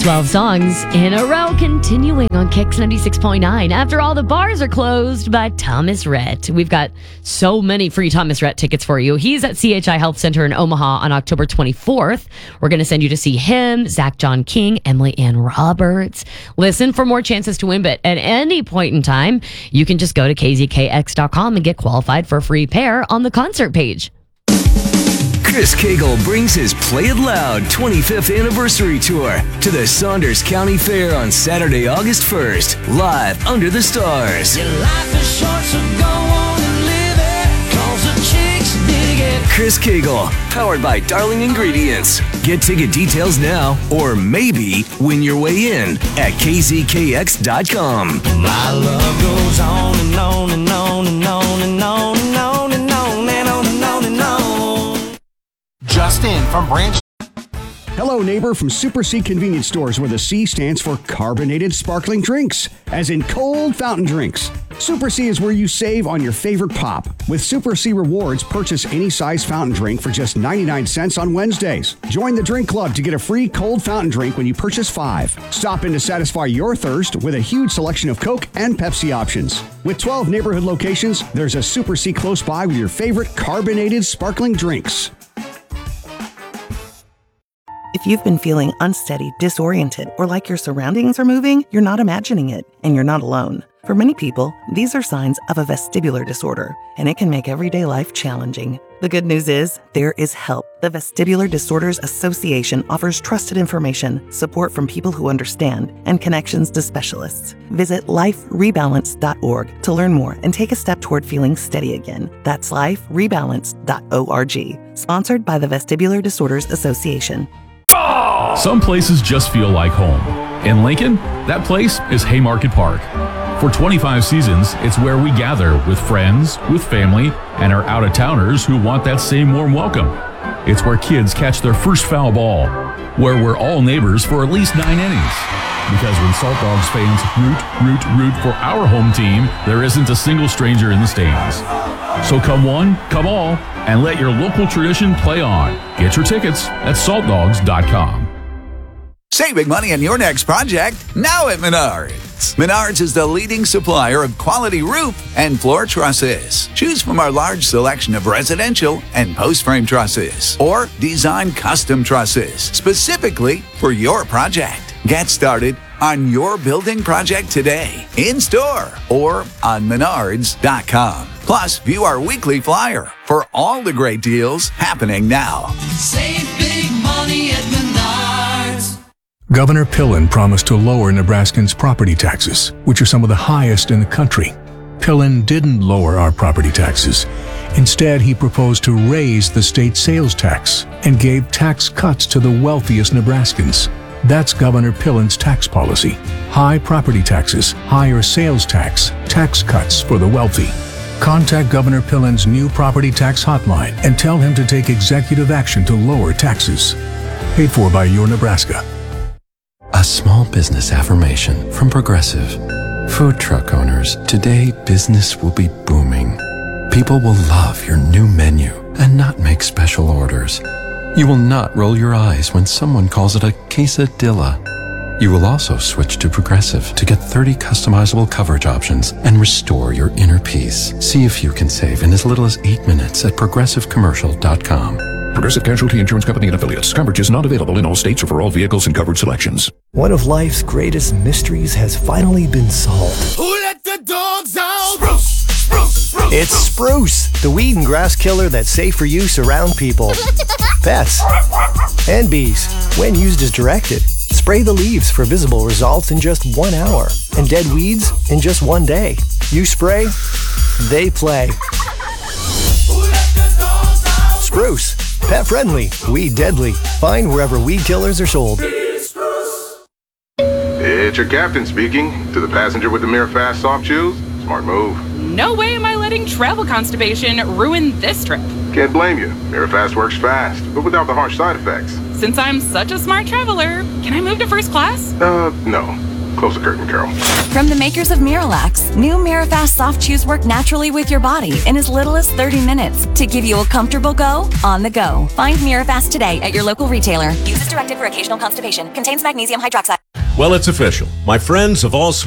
12 songs in a row, continuing on Kicks 96.9. After all, the bars are closed by Thomas Rhett. We've got so many free Thomas Rhett tickets for you. He's at CHI Health Center in Omaha on October 24th. We're going to send you to see him, Zach John King, Emily Ann Roberts. Listen for more chances to win, but at any point in time, you can just go to kzkx.com and get qualified for a free pair on the concert page. Chris Cagle brings his Play It Loud 25th anniversary tour to the Saunders County Fair on Saturday, August 1st, live under the stars. Your life is short, so go on and live it, 'cause the chicks dig it. Chris Cagle, powered by Darling Ingredients. Get ticket details now, or maybe win your way in at kzkx.com. My love goes on and on and on and on and on and on and on and on and on and on. Justin from Branch. Hello, neighbor from Super C Convenience Stores, where the C stands for carbonated sparkling drinks, as in cold fountain drinks. Super C is where you save on your favorite pop. With Super C Rewards, purchase any size fountain drink for just 99 cents on Wednesdays. Join the drink club to get a free cold fountain drink when you purchase 5. Stop in to satisfy your thirst with a huge selection of Coke and Pepsi options. With 12 neighborhood locations, there's a Super C close by with your favorite carbonated sparkling drinks. If you've been feeling unsteady, disoriented, or like your surroundings are moving, you're not imagining it, and you're not alone. For many people, these are signs of a vestibular disorder, and it can make everyday life challenging. The good news is, there is help. The Vestibular Disorders Association offers trusted information, support from people who understand, and connections to specialists. Visit liferebalance.org to learn more and take a step toward feeling steady again. That's liferebalance.org. Sponsored by the Vestibular Disorders Association. Some places just feel like home. In Lincoln, that place is Haymarket Park. For 25 seasons, it's where we gather with friends, with family, and our out-of-towners who want that same warm welcome. It's where kids catch their first foul ball, where we're all neighbors for at least 9 innings. Because when Salt Dogs fans root for our home team, there isn't a single stranger in the stands. So come one, come all, and let your local tradition play on. Get your tickets at saltdogs.com. Save big money on your next project now at Menards. Menards is the leading supplier of quality roof and floor trusses. Choose from our large selection of residential and post-frame trusses, or design custom trusses specifically for your project. Get started on your building project today, in-store or on menards.com. Plus, view our weekly flyer for all the great deals happening now. Save big money at Menards. Governor Pillen promised to lower Nebraskans' property taxes, which are some of the highest in the country. Pillen didn't lower our property taxes. Instead, he proposed to raise the state sales tax and gave tax cuts to the wealthiest Nebraskans. That's Governor Pillen's tax policy. High property taxes, higher sales tax, tax cuts for the wealthy. Contact Governor Pillen's new property tax hotline and tell him to take executive action to lower taxes. Paid for by Your Nebraska. A small business affirmation from Progressive. Food truck owners, today business will be booming. People will love your new menu and not make special orders. You will not roll your eyes when someone calls it a quesadilla. You will also switch to Progressive to get 30 customizable coverage options and restore your inner peace. See if you can save in as little as 8 minutes at progressivecommercial.com. Progressive Casualty Insurance Company and Affiliates. Coverage is not available in all states or for all vehicles and covered selections. One of life's greatest mysteries has finally been solved. Who let the dogs out? Spruce, spruce, spruce. It's Spruce, the weed and grass killer that's safe for use around people, pets, and bees. When used as directed, spray the leaves for visible results in just 1 hour, and dead weeds in just 1 day. You spray, they play. Spruce, pet friendly, weed deadly. Find wherever weed killers are sold. It's your captain speaking. To the passenger with the Mirror Fast soft shoes, smart move. No way am I letting travel constipation ruin this trip. Can't blame you. Mirror Fast works fast, but without the harsh side effects. Since I'm such a smart traveler, can I move to first class? No. Close the curtain, Carol. From the makers of Miralax, new Mirafast soft chews work naturally with your body in as little as 30 minutes to give you a comfortable go on the go. Find Mirafast today at your local retailer. Use as directed for occasional constipation. Contains magnesium hydroxide. Well, it's official. My friends have all